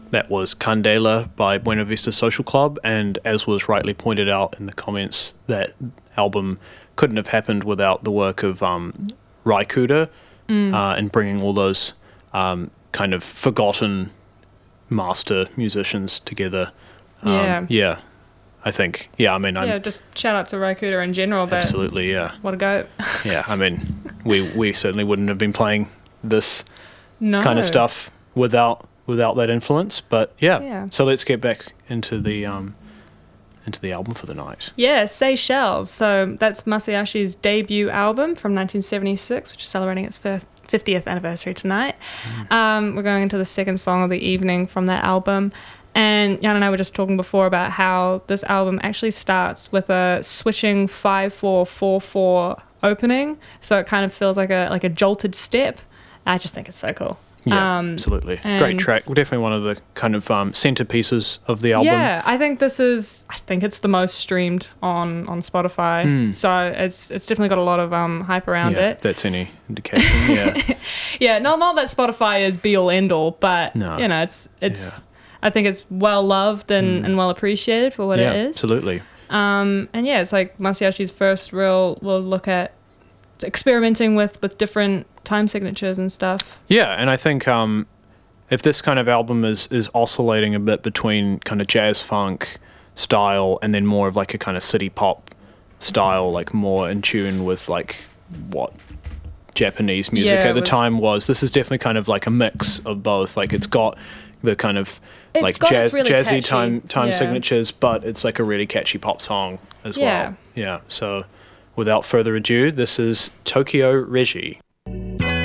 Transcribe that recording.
that was Candela by Buena Vista Social Club, and as was rightly pointed out in the comments, that album couldn't have happened without the work of Rai Kuda and bringing all those kind of forgotten master musicians together. I think. Yeah, I mean, just shout out to Rai Kuda in general. But absolutely, yeah. What a go. Yeah, I mean, we certainly wouldn't have been playing this kind of stuff without that influence. But yeah, so let's get back into the album for the night. Yeah, Seychelles. So that's Masayashi's debut album from 1976, which is celebrating its 50th anniversary tonight. We're going into the second song of the evening from that album. And Jan and I were just talking before about how this album actually starts with a switching 5/4/4/4 opening. So it kind of feels like a jolted step. I just think it's so cool. Yeah, absolutely. Great track. Definitely one of the kind of centerpieces of the album. Yeah, I think it's the most streamed on Spotify. So it's definitely got a lot of hype around it. If that's any indication, yeah. Yeah, not that Spotify is be all end all, but it's I think it's well loved and well appreciated for what it is. Absolutely. And it's like Masayashi's first real look at experimenting with different time signatures and stuff. Yeah, and I think if this kind of album is oscillating a bit between kind of jazz funk style and then more of like a kind of city pop style, like more in tune with like what Japanese music at the time was, this is definitely kind of like a mix of both. Like it's got the kind of like really jazzy catchy time signatures, but it's like a really catchy pop song as well. Yeah. So without further ado, this is Tokyo Reggie.